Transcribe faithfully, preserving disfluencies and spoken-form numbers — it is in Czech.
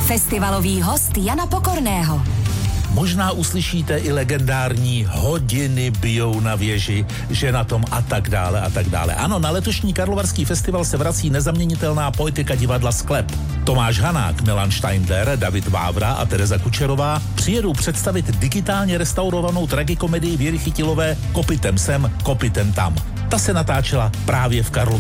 Festivalový host Jana Pokorného. Možná uslyšíte i legendární hodiny bijou na věži, že na tom a tak dále a tak dále. Ano, na letošní Karlovarský festival se vrací nezaměnitelná poetika divadla Sklep. Tomáš Hanák, Milan Steindler, David Vávra a Tereza Kučerová přijedou představit digitálně restaurovanou tragikomedii Věry Chytilové Kopytem sem, kopytem tam. Ta se natáčela právě v Karlově.